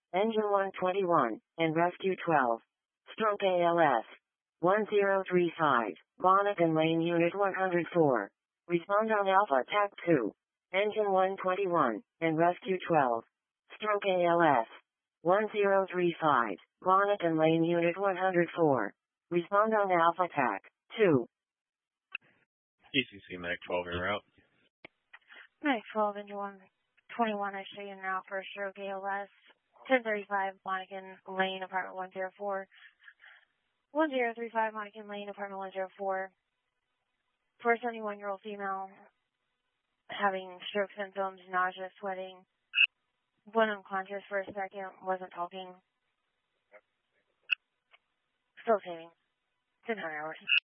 Engine 121, and Rescue 12. Stroke ALS. 1035, Bonneton Lane Unit 104. Respond on Alpha TAC 2. Engine 121, and Rescue 12. Stroke ALS. 1035, Bonneton Lane Unit 104. Respond on Alpha TAC 2. ECC Medic 12 en route. Medic 12, Engine 121, I show you now for stroke ALS. 1035, Bonneton Lane, Apartment 104. 1035, Bonneton Lane, Apartment 104. For a 71-year-old female having stroke symptoms, nausea, sweating, went unconscious for a second, wasn't talking. Still saving. 10 hours.